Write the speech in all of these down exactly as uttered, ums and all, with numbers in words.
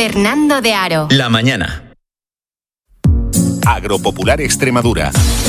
Fernando de Aro. La mañana. Agropopular Extremadura.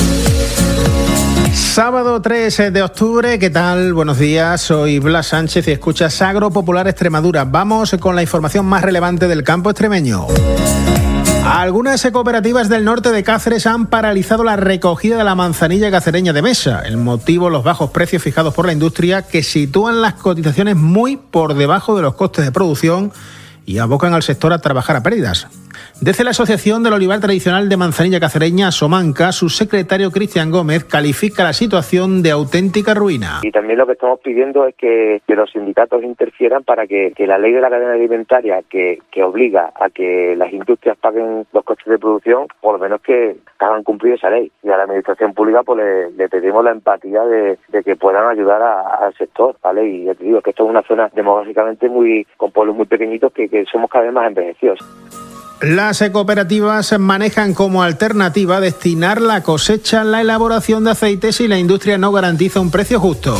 Sábado tres de octubre, ¿qué tal? Buenos días, soy Blas Sánchez y escuchas Agropopular Extremadura. Vamos con la información más relevante del campo extremeño. Algunas cooperativas del norte de Cáceres han paralizado la recogida de la manzanilla cacereña de mesa. El motivo, los bajos precios fijados por la industria, que sitúan las cotizaciones muy por debajo de los costes de producción y abocan al sector a trabajar a pérdidas. Desde la Asociación del Olivar Tradicional de Manzanilla Cacereña, Somanca, su secretario Cristian Gómez califica la situación de auténtica ruina. Y también lo que estamos pidiendo es que, que los sindicatos interfieran para que, que la ley de la cadena alimentaria, que, que obliga a que las industrias paguen los costes de producción, por lo menos que hagan cumplir esa ley. Y a la administración pública pues le, le pedimos la empatía de, de que puedan ayudar a, al sector, ¿vale? Y ya te digo que esto es una zona demográficamente muy, con pueblos muy pequeñitos que, que somos cada vez más envejecidos. Las cooperativas manejan como alternativa destinar la cosecha a la elaboración de aceites si la industria no garantiza un precio justo.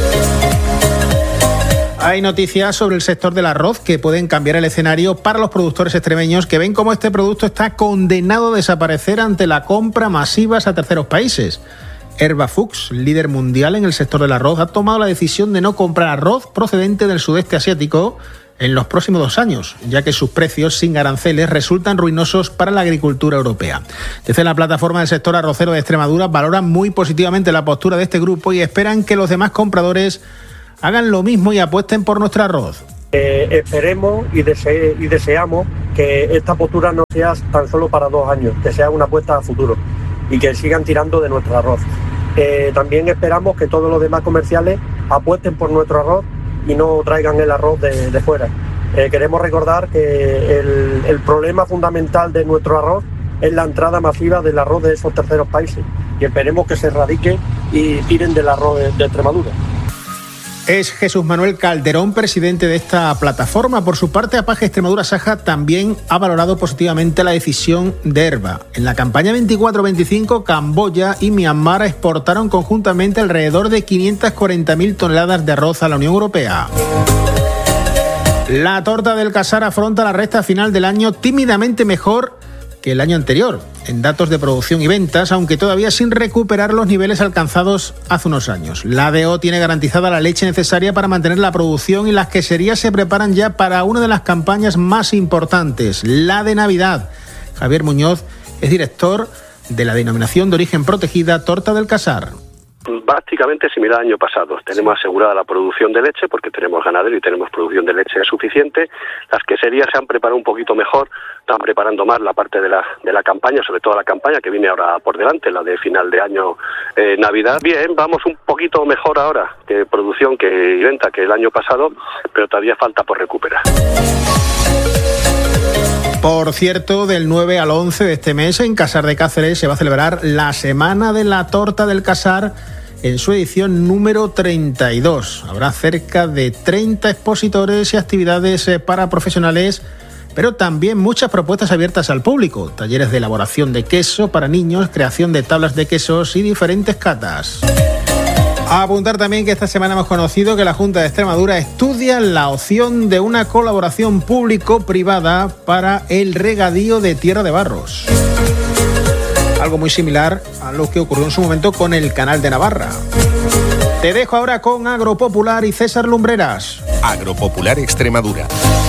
Hay noticias sobre el sector del arroz que pueden cambiar el escenario para los productores extremeños que ven cómo este producto está condenado a desaparecer ante la compra masiva a terceros países. Herba Fuchs, líder mundial en el sector del arroz, ha tomado la decisión de no comprar arroz procedente del sudeste asiático en los próximos dos años, ya que sus precios sin aranceles resultan ruinosos para la agricultura europea. Desde la plataforma del sector arrocero de Extremadura valoran muy positivamente la postura de este grupo y esperan que los demás compradores hagan lo mismo y apuesten por nuestro arroz. Eh, esperemos y, dese- y deseamos que esta postura no sea tan solo para dos años, que sea una apuesta a futuro y que sigan tirando de nuestro arroz. Eh, también esperamos que todos los demás comerciales apuesten por nuestro arroz y no traigan el arroz de, de fuera. Eh, queremos recordar que el, el problema fundamental de nuestro arroz es la entrada masiva del arroz de esos terceros países y esperemos que se erradique y tiren del arroz de, de Extremadura. Es Jesús Manuel Calderón, presidente de esta plataforma. Por su parte, Apaje Extremadura Saja también ha valorado positivamente la decisión de Herba. En la campaña veinticuatro veinticinco, Camboya y Myanmar exportaron conjuntamente alrededor de quinientas cuarenta mil toneladas de arroz a la Unión Europea. La torta del Casar afronta la recta final del año tímidamente mejor que el año anterior, en datos de producción y ventas, aunque todavía sin recuperar los niveles alcanzados hace unos años. La A D O tiene garantizada la leche necesaria para mantener la producción y las queserías se preparan ya para una de las campañas más importantes, la de Navidad. Javier Muñoz es director de la denominación de origen protegida Torta del Casar. Básicamente similar al año pasado. Tenemos asegurada la producción de leche porque tenemos ganadero y tenemos producción de leche suficiente. Las queserías se han preparado un poquito mejor, están preparando más la parte de la de la campaña, sobre todo la campaña que viene ahora por delante, la de final de año, eh, Navidad. Bien, vamos un poquito mejor ahora de producción que y venta que el año pasado, pero todavía falta por recuperar. Por cierto, del nueve al once de este mes en Casar de Cáceres se va a celebrar la Semana de la Torta del Casar en su edición número treinta y dos. Habrá cerca de treinta expositores y actividades para profesionales, pero también muchas propuestas abiertas al público. Talleres de elaboración de queso para niños, creación de tablas de quesos y diferentes catas. A apuntar también que esta semana hemos conocido que la Junta de Extremadura estudia la opción de una colaboración público-privada para el regadío de Tierra de Barros. Algo muy similar a lo que ocurrió en su momento con el Canal de Navarra. Te dejo ahora con Agropopular y César Lumbreras. Agropopular Extremadura.